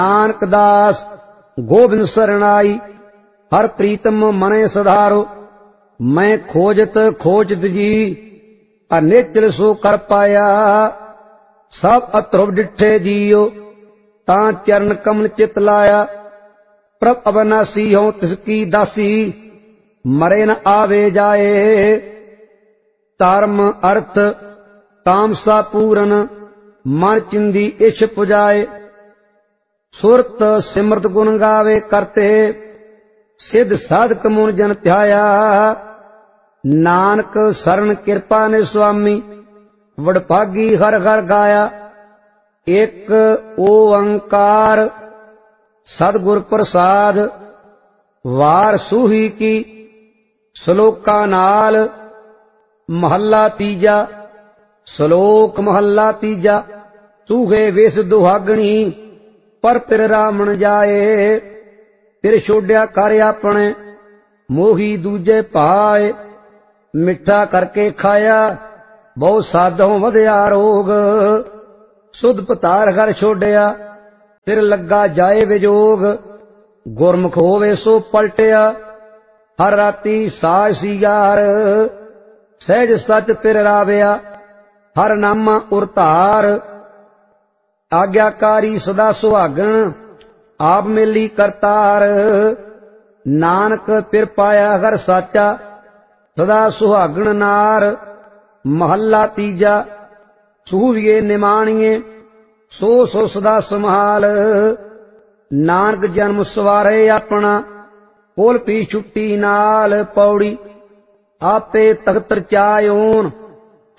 नानक दास गोबिंद सरनाई, हर प्रीतम मने सधारो। मैं खोजत खोजत जी, अनिचल सो कर पाया। सब अध्रुव डिठे जियो, तां चरण कमल चित लाया। प्रभ अविनाशी हों तिसकी दासी, मरे न आवे जाए। धर्म अर्थ तामसा पूरन, मन चिंदी इछ पुजाए। सुरत सिमरत गुण गावे करते, सिद्ध साधक मुन जन ध्याया। नानक शरण कृपा ने स्वामी, वडभागी हर हर गाया। एक ओंकार सदगुर प्रसाद, वार सूही की श्लोका नाल। महला तीजा, श्लोक महला तीजा। सूहे वेस दुहागणी, पर फिर रामण जाए। फिर छोड़िया कर अपने, मोही दूजे पाए। मिठा करके खाया, बहुत साधों वध्या रोग। सुध पतार कर छोड़िया, फिर लगा जाए विजोग। गुरमुख होवे सो पलटिया, हर राती साज सिगार। सहज सच फिर राविया, हर नामा उरतार। आग्याकारी सदा सुहागण, आप मेली करतार। नानक फिर पाया हर साचा, सदा सुहागण नार। महला तीजा, सूहिए निमाणिए, सो सो सदा संभाल। नानक जन्म सवारे अपना, कोल पी छुट्टी नाल। पौड़ी आपे तख्त चायोन,